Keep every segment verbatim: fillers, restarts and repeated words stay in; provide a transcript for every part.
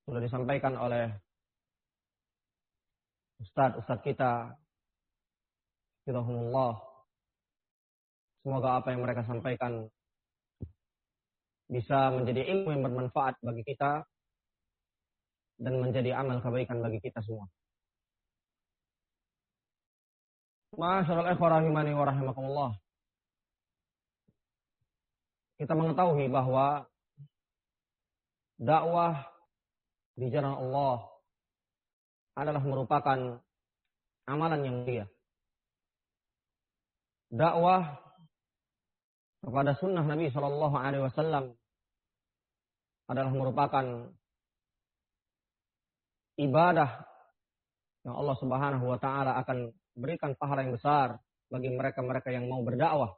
sudah disampaikan oleh Ustadz-Ustadz kita, Hafizahumullah. Semoga apa yang mereka sampaikan bisa menjadi ilmu yang bermanfaat bagi kita dan menjadi amal kebaikan bagi kita semua. Masyaallah ikhwan rahimani wa rahimakumullah. Kita mengetahui bahwa dakwah di jalan Allah adalah merupakan amalan yang mulia. Dakwah kepada sunnah Nabi Shallallahu Alaihi Wasallam adalah merupakan ibadah yang Allah Subhanahu Wa Taala akan berikan pahala yang besar bagi mereka-mereka yang mau berdakwah.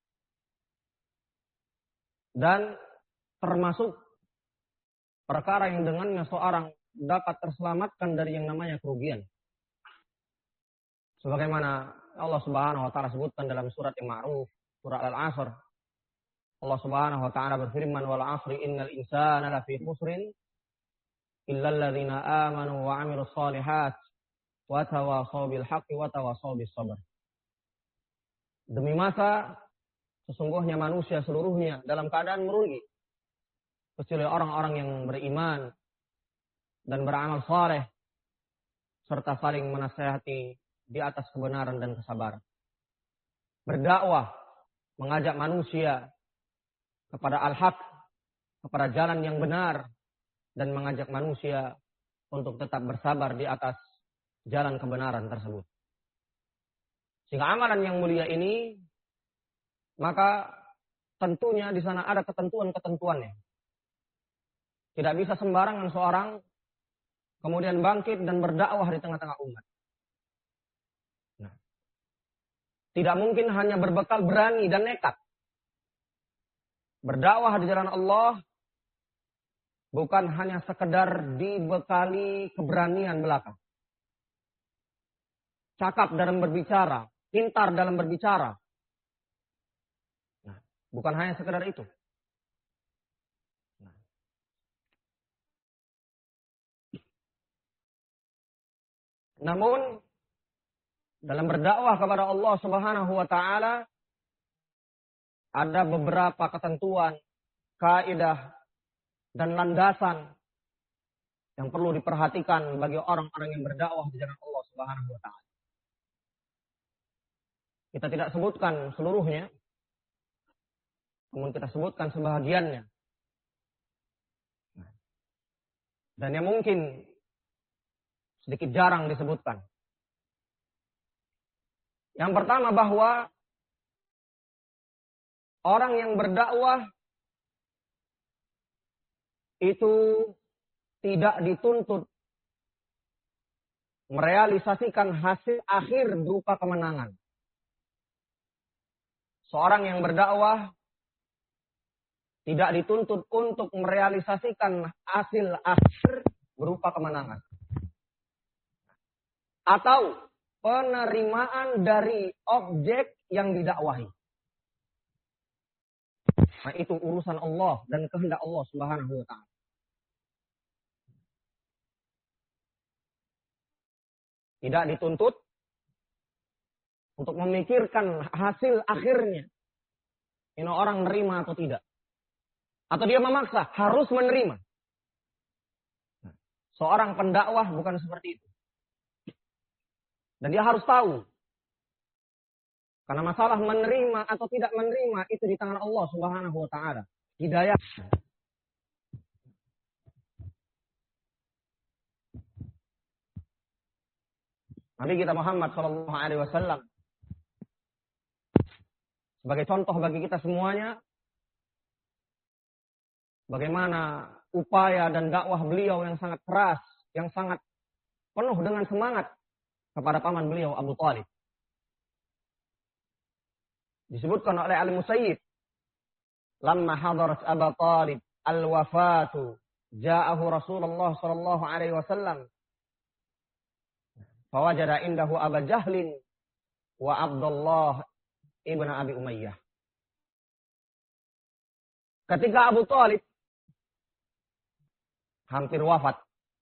Dan termasuk perkara yang dengannya seorang dapat terselamatkan dari yang namanya kerugian. Sebagaimana Allah Subhanahu wa taala sebutkan dalam surat yang ma'ruf, surah Al-Asr. Allah Subhanahu wa taala berfirman, "Wal 'asri innal insana lafi khusrin illa alladziina aamanu wa 'amilus shalihat wa tawashaw bil haqqi wa tawashaw bis sabr." Demi masa sesungguhnya manusia seluruhnya dalam keadaan merugi, kecuali orang-orang yang beriman dan beramal saleh serta saling menasihati di atas kebenaran dan kesabaran. Berdakwah, mengajak manusia kepada al-haq, kepada jalan yang benar, dan mengajak manusia untuk tetap bersabar di atas jalan kebenaran tersebut. Sehingga amalan yang mulia ini, maka tentunya di sana ada ketentuan-ketentuannya. Tidak bisa sembarangan seorang kemudian bangkit dan berdakwah di tengah-tengah umat. Nah, tidak mungkin hanya berbekal berani dan nekat. Berdakwah di jalan Allah bukan hanya sekedar dibekali keberanian belaka. Cakap dalam berbicara, pintar dalam berbicara. Nah, bukan hanya sekedar itu. Nah. Namun dalam berdakwah kepada Allah Subhanahu wa taala ada beberapa ketentuan, kaidah dan landasan yang perlu diperhatikan bagi orang-orang yang berdakwah di jalan Allah Subhanahu wa taala. Kita tidak sebutkan seluruhnya, namun kita sebutkan sebahagiannya. Dan yang mungkin sedikit jarang disebutkan. Yang pertama bahwa orang yang berdakwah itu tidak dituntut merealisasikan hasil akhir berupa kemenangan. Seorang yang berdakwah tidak dituntut untuk merealisasikan hasil akhir berupa kemenangan. Atau penerimaan dari objek yang didakwahi. Nah, itu urusan Allah dan kehendak Allah Subhanahu wa taala. Tidak dituntut untuk memikirkan hasil akhirnya. Ini orang nerima atau tidak. Atau dia memaksa harus menerima. Nah, seorang pendakwah bukan seperti itu. Dan dia harus tahu. Karena masalah menerima atau tidak menerima itu di tangan Allah Subhanahu wa taala. Hidayah. Nabi kita Muhammad shallallahu alaihi wasallam sebagai contoh bagi kita semuanya bagaimana upaya dan dakwah beliau yang sangat keras, yang sangat penuh dengan semangat kepada paman beliau Abu Thalib. Disebutkan oleh Al-Musayyib, "Lamma hadarat Abu Thalib al-wafatu, ja'ahu Rasulullah sallallahu alaihi wasallam, fawajada indahu Abu Jahlin wa Abdullah ibn Abi Umayyah." Ketika Abu Thalib hampir wafat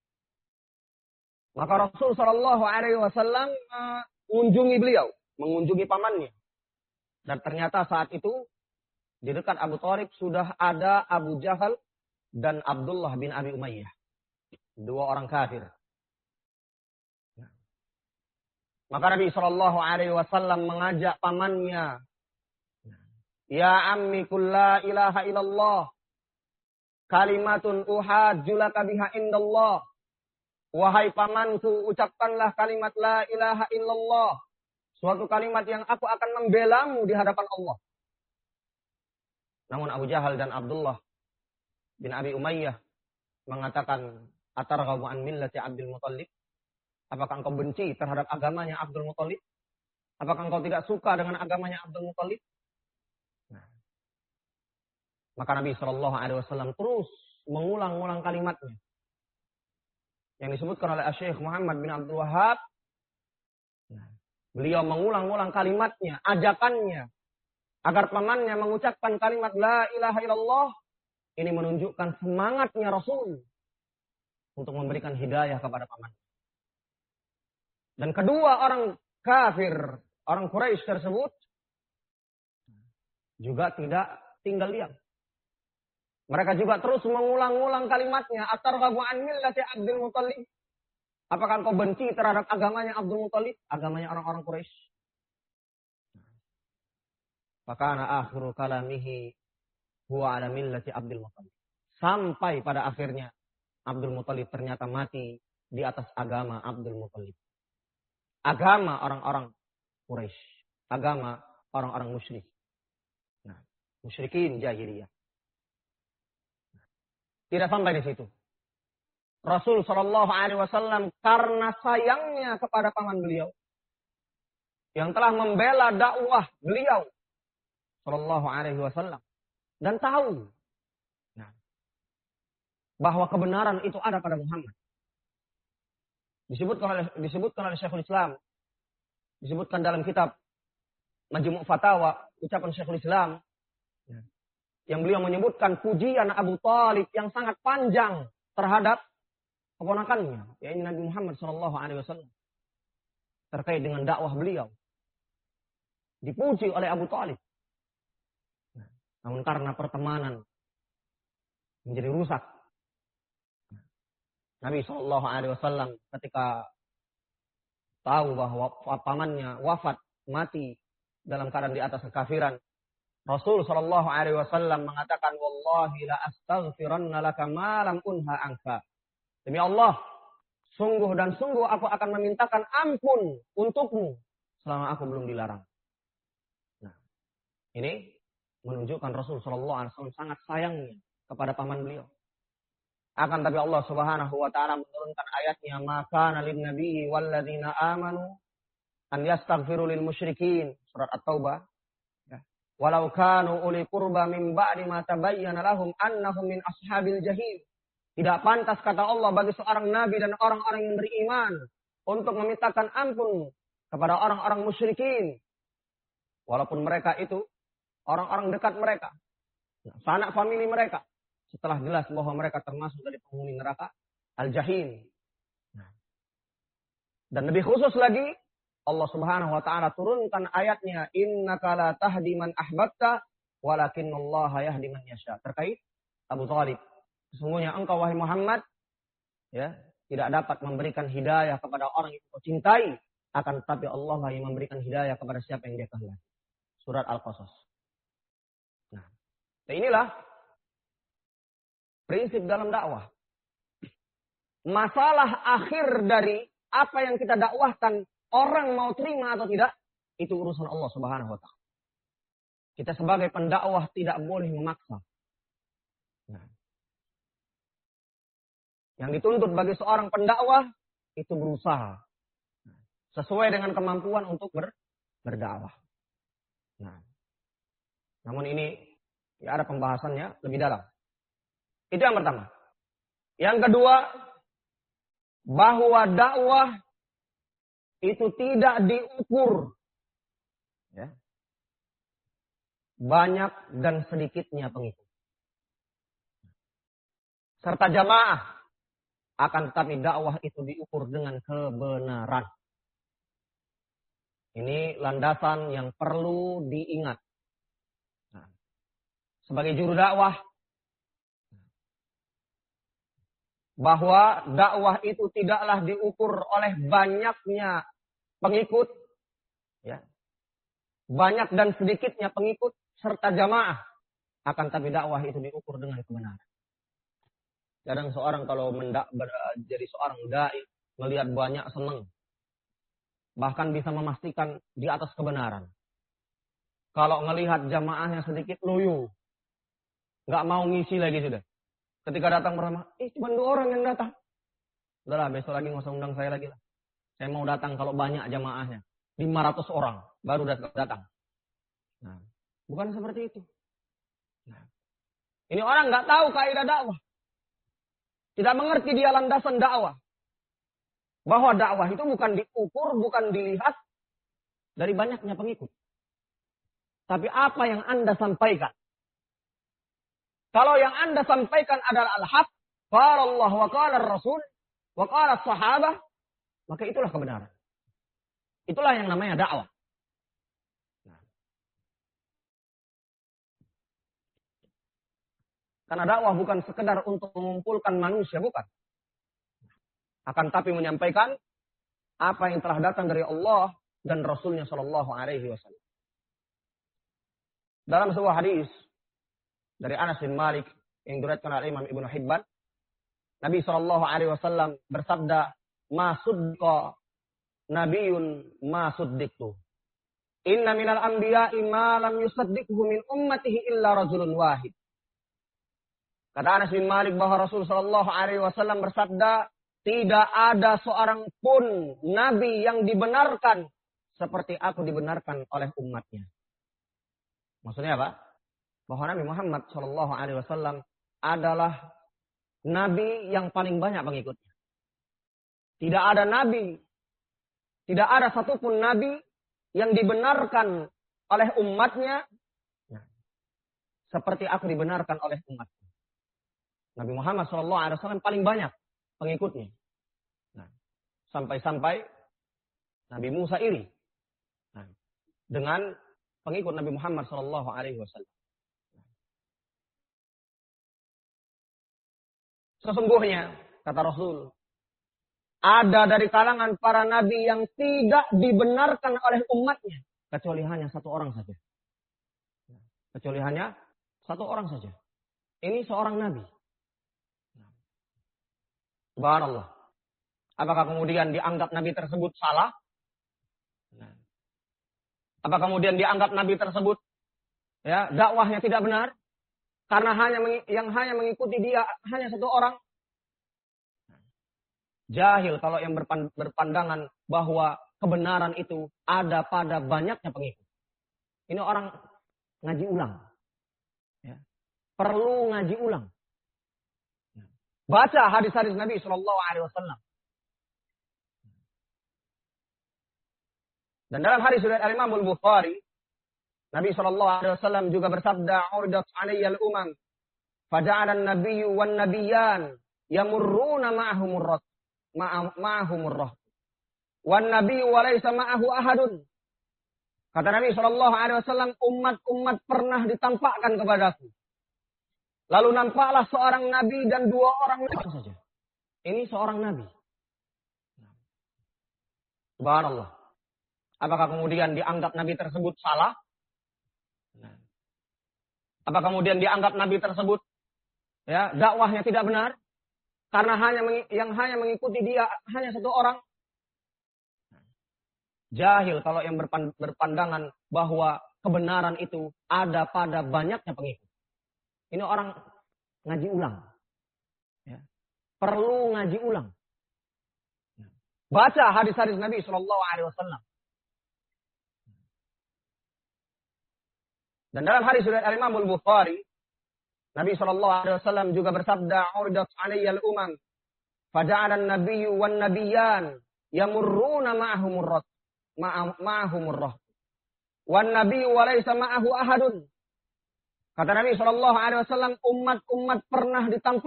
Maka Rasul Shallallahu Alaihi Wasallam mengunjungi beliau, mengunjungi pamannya. Dan ternyata saat itu di dekat Abu Thalib sudah ada Abu Jahal dan Abdullah bin Abi Umayyah. Dua orang kafir. Maka Nabi Shallallahu Alaihi Wasallam mengajak pamannya, Ya ammi kul la ilaha illallah, kalimatun uhajjulaka biha indallah. Wahai pamanku, ucapkanlah kalimat la ilaha illallah. Suatu kalimat yang aku akan membelamu di hadapan Allah. Namun Abu Jahal dan Abdullah bin Abi Umayyah mengatakan, Atarghabu an millati Abdul Muttalib? Apakah engkau benci terhadap agamanya Abdul Muttalib? Apakah engkau tidak suka dengan agamanya Abdul Muttalib? Nah. Maka Nabi Shallallahu Alaihi Wasallam terus mengulang-ulang kalimatnya yang disebutkan oleh Syekh Muhammad bin Abdul Wahab. Nah. Beliau mengulang-ulang kalimatnya, ajakannya, agar pamannya mengucapkan kalimat la ilaha illallah. Ini menunjukkan semangatnya Rasul untuk memberikan hidayah kepada paman. Dan kedua orang kafir, orang Quraisy tersebut juga tidak tinggal diam. Mereka juga terus mengulang-ulang kalimatnya. Atarghabu an millati Abdul Muttalib? Apakah engkau benci terhadap agamanya Abdul Muttalib? Agamanya orang-orang Quraisy. Fakana akhiru kalamihi huwa ala millati Abdul Muttalib. Sampai pada akhirnya Abdul Muttalib ternyata mati di atas agama Abdul Muttalib. Agama orang-orang Quraisy. Agama orang-orang musyrik. Nah, musyrikin jahiliyah. Tidak sampai di situ. Rasul Shallallahu Alaihi Wasallam karena sayangnya kepada paman beliau yang telah membela dakwah beliau Shallallahu Alaihi Wasallam dan tahu nah, bahwa kebenaran itu ada pada Muhammad. Disebutkan oleh disebutkan oleh Syekhul Islam, disebutkan dalam kitab Majmu' Fatawa, ucapan Syekhul Islam yang beliau menyebutkan pujian Abu Thalib yang sangat panjang terhadap keponakannya, yaitu Nabi Muhammad Shallallahu Alaihi Wasallam, terkait dengan dakwah beliau, dipuji oleh Abu Thalib. Namun karena pertemanan menjadi rusak, Nabi Shallallahu Alaihi Wasallam ketika tahu bahwa pamannya wafat mati dalam keadaan di atas kekafiran, Rasul Shallallahu Alaihi Wasallam mengatakan, Wallahi la astaghfiranna laka ma lam unha anka. Demi Allah, sungguh dan sungguh aku akan memintakan ampun untukmu selama aku belum dilarang. Nah, ini menunjukkan Rasul Shallallahu Alaihi Wasallam sangat sayangnya kepada paman beliau. Akan tapi Allah Subhanahu Wa Taala menurunkan ayatnya, maka nalin nabi walladzina amanu an yastaghfiru lil musyrikin, surat At-Taubah. Walau kanu uli qurba min ba'di ma tabayyana lahum annahum min ashabil jahim. Tidak pantas kata Allah bagi seorang nabi dan orang-orang yang beriman untuk memintakan ampun kepada orang-orang musyrikin. Walaupun mereka itu orang-orang dekat mereka, sanak famili mereka. Setelah jelas bahwa mereka termasuk dari penghuni neraka Al-Jahim. Dan lebih khusus lagi, Allah Subhanahu Wa Taala turunkan ayatnya, Innaka la tahdi man ahbabta, walakinallaha yahdi man yasha. Terkait Abu Thalib. Sesungguhnya engkau wahai Muhammad ya, tidak dapat memberikan hidayah kepada orang yang kau cintai, akan tetapi Allah lah yang memberikan hidayah kepada siapa yang Dia kehendaki. Surat Al-Qasas. Nah, inilah prinsip dalam dakwah. Masalah akhir dari apa yang kita dakwahkan, orang mau terima atau tidak, itu urusan Allah Subhanahu Wa Taala. Kita sebagai pendakwah tidak boleh memaksa. Nah, yang dituntut bagi seorang pendakwah itu berusaha sesuai dengan kemampuan untuk ber, berdakwah. Nah, namun ini ya ada pembahasannya lebih dalam. Itu yang pertama. Yang kedua, bahwa dakwah itu tidak diukur ya, banyak dan sedikitnya pengikut serta jamaah. Akan tetapi dakwah itu diukur dengan kebenaran. Ini landasan yang perlu diingat. Nah, sebagai juru dakwah, bahwa dakwah itu tidaklah diukur oleh banyaknya pengikut, ya, banyak dan sedikitnya pengikut serta jamaah. Akan tapi dakwah itu diukur dengan kebenaran. Kadang seorang kalau mendak, ber, jadi seorang dai melihat banyak senang, bahkan bisa memastikan di atas kebenaran. Kalau melihat jamaahnya sedikit loyo, nggak mau ngisi lagi sudah. Ketika datang pertama, eh cuma dua orang yang datang. Udahlah besok lagi nggak usah undang saya lagi lah. Saya mau datang kalau banyak jamaahnya. lima ratus orang baru datang. Nah, bukan seperti itu. Nah, ini orang nggak tahu kaidah dakwah. Tidak mengerti dia landasan dakwah. Bahwa dakwah itu bukan diukur, bukan dilihat dari banyaknya pengikut. Tapi apa yang Anda sampaikan. Kalau yang Anda sampaikan adalah al-haq, qala Allah wa qala Rasul, wa qala sahabah, maka itulah kebenaran. Itulah yang namanya dakwah. Karena dakwah bukan sekedar untuk mengumpulkan manusia, bukan. Akan tapi menyampaikan apa yang telah datang dari Allah dan Rasulnya Shallallahu Alaihi Wasallam. Dalam sebuah hadis dari Anas bin Malik yang diriwayatkan oleh Imam Ibnu Hibban, Nabi Shallallahu Alaihi Wasallam bersabda, "Ma sudqa Nabiun ma suddiktu. Inna minal anbiya'i ma lam yusaddiqhu min ummatihi illa rajulun wahid." Kata Anas bin Malik bahwa Rasul Shallallahu Alaihi Wasallam bersabda, tidak ada seorang pun nabi yang dibenarkan seperti aku dibenarkan oleh umatnya. Maksudnya apa? Bahwa Nabi Muhammad Shallallahu Alaihi Wasallam adalah nabi yang paling banyak pengikutnya. Tidak ada nabi, tidak ada satupun nabi yang dibenarkan oleh umatnya seperti aku dibenarkan oleh umatnya. Nabi Muhammad Shallallahu Alaihi Wasallam paling banyak pengikutnya. Nah, sampai-sampai Nabi Musa iri nah, dengan pengikut Nabi Muhammad Shallallahu Alaihi Wasallam. Sesungguhnya, kata Rasul, ada dari kalangan para nabi yang tidak dibenarkan oleh umatnya, kecuali hanya satu orang saja. Kecuali hanya satu orang saja. Ini seorang nabi. Subhanallah. Apakah kemudian dianggap nabi tersebut salah? Apa kemudian dianggap nabi tersebut ya dakwahnya tidak benar karena hanya yang hanya mengikuti dia hanya satu orang? Jahil kalau yang berpandangan bahwa kebenaran itu ada pada banyaknya pengikut. Ini orang ngaji ulang. Ya. Perlu ngaji ulang. Baca hadis-hadis Nabi Shallallahu Alaihi Wasallam. Dan dalam hadis riwayat Al-Imam Al-Bukhari, Nabi Shallallahu Alaihi Wasallam juga bersabda, "Urdat alayya al-umam, faja'ala an-nabiyyu wan-nabiyyan yamurruna ma'ahumur ras, ma'ahumur ras. Wan nabiyyu wa laysa ma'ahu ahadun." Kata Nabi Shallallahu Alaihi Wasallam, umat-umat pernah ditampakkan kepadaku. Lalu nampaklah seorang nabi dan dua orang nabi saja. Ini seorang nabi. Subhanallah. Apakah kemudian dianggap nabi tersebut salah? Apa kemudian dianggap nabi tersebut ya dakwahnya tidak benar karena hanya yang hanya mengikuti dia hanya satu orang? Jahil kalau yang berpandangan bahwa kebenaran itu ada pada banyaknya pengikut. Ini orang ngaji ulang. Ya. Perlu ngaji ulang. Baca hadis-hadis Nabi Shallallahu Alaihi Wasallam. Dan dalam hadis riwayat Al-Imam Al-Bukhari, Nabi Shallallahu Alaihi Wasallam juga bersabda, "Urdat alayya al-umam, faja'ala an-nabiyyu wan-nabiyyan yamurruna ma'ahumur ras, ma'ahumur ras. Wan nabiyyu wa laysa ma'ahu ahadun." Kata Nabi Shallallahu Alaihi Wasallam, umat-umat pernah ditampakkan